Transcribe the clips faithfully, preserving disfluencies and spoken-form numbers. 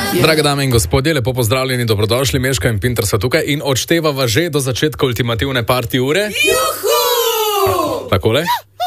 Drage dame in gospodje, lepo pozdravljeni, dobrodošli, Meška in Pinter so tukaj in odštevava že do začetka ultimativne party ure. Juhu! Takole?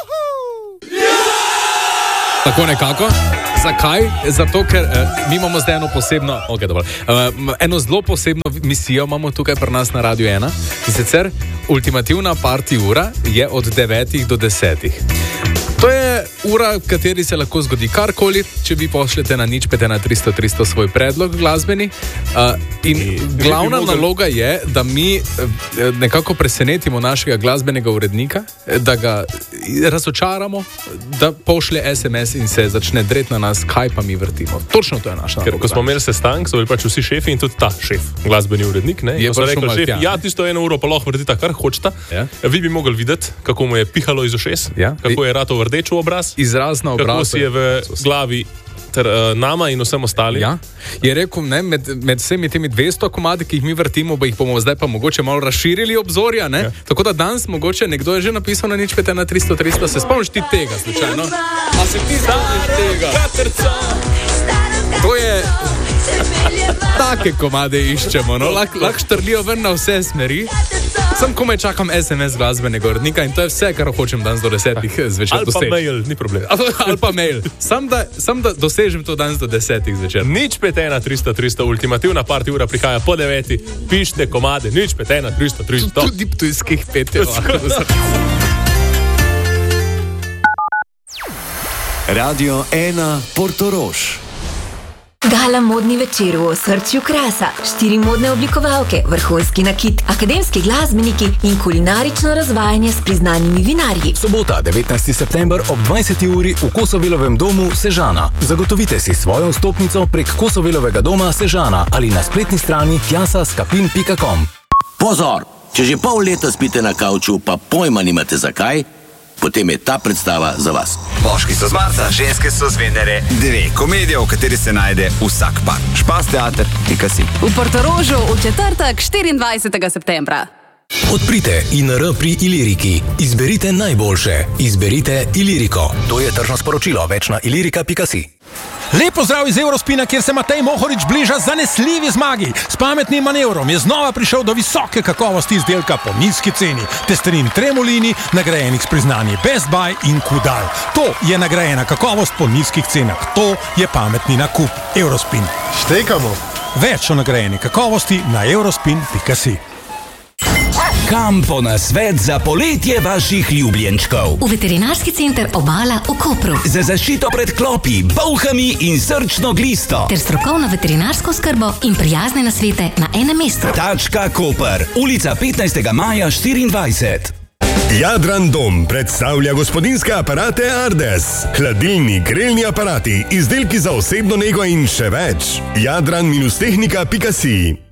Tako nekako. Zakaj? Zato, ker eh, mi imamo zdaj eno posebno, okay, dobro, eh, eno zelo posebno misijo imamo tukaj pri nas na Radiu ena. In sicer ultimativna party ura je od devetih do desetih. To je ura, v kateri se lahko zgodi karkoli, če vi pošljete na nič pet ena tristo tristo svoj predlog glasbeni. Uh, in glavna naloga je, da mi nekako presenetimo našega glasbenega urednika, da ga razočaramo, da pošlje es em es in se začne dreti na nas, kaj pa mi vrtimo. Točno to je naša naloga. Ker ko smo imeli sestank, so bili pač vsi šefi in tudi ta šef, glasbeni urednik, ne? Je so rekli, šef, ja, ja, tisto eno uro pa lahko vrtita, kar hočeta. Ja. Vi bi mogli videti, kako mu je pihalo iz ušes, ja. Kako je rato vrdeč v obraz, izraz na obraz, kako si je v glavi ter uh, nama in vsem ostali. Ja. Je rekel, ne, med, med vsemi temi dvesto komadi, ki jih mi vrtimo, pa jih bomo zdaj pa mogoče malo razširili obzorja, ne? Ja. Tako da danes mogoče nekdo je že napisal na nič pet ena tristo tristo, se spomniš ti tega slučajno? A se ti spomniš tega? To je... Take komade iščemo, no, lahko lah štrlijo ven na vse smeri. Sam komaj čakam es em es glasbenega urednika in to je vse, kar hočem danes do desetih zvečer doseči. Ali pa mail, ni problem. Ali pa mail. Sam da, sam da dosežem to danes do desetih zvečer. nič pet ena tristo tristo, ultimativna party ura prihaja po deveti, pišite komade, nič pet ena tristo tristo. Tudi ptujskih petjev. Radio ena Portorož. Gala modni večer v osrčju krasa, štiri modne oblikovalke, vrhunski nakit, akademski glasbeniki in kulinarično razvajanje s priznanimi vinarji. Sobota, devetnajsti september ob dvajseti uri v Kosovelovem domu Sežana. Zagotovite si svojo vstopnico prek Kosovelovega doma Sežana ali na spletni strani tjasa skapin pika com. Pozor, če že pol leta spite na kavču, pa pojma nimate zakaj, potem je ta predstava za vas. Moški so z Marsa, ženske so z Venere. Dve komedije, v kateri se najde vsak par. Špas teater, pika si. V Portorožu v četrtek, štiriindvajsetega septembra. Odprite I N R pri Iliriki. Izberite najboljše. Izberite Iliriko. To je tržno sporočilo. Več na ilirika pika si. Lep pozdrav iz Eurospina, kjer se Matej Mohorič bliža zanesljivi zmagi. S pametnim manevrom je znova prišel do visoke kakovosti izdelka po nizki ceni. Testerin Tremolini, nagrajenih s priznanji Best Buy in Kudal. To je nagrajena kakovost po nizkih cenah. To je pametni nakup. Eurospin. Štekamo. Več o nagrajeni kakovosti na eurospin pika si. Kam po nasvet za poletje vaših ljubljenčkov? V veterinarski center Obala v Kopru. Za zaščito pred klopi, bolhami in srčno glisto. Ter strokovno veterinarsko skrbo in prijazne nasvete na enem mestu. Tačka Koper, ulica petnajstega maja štiriindvajset. Jadran Dom predstavlja gospodinjske aparate Ardes. Hladilni, grelni aparati, izdelki za osebno nego in še več. jadran tehnika pika si.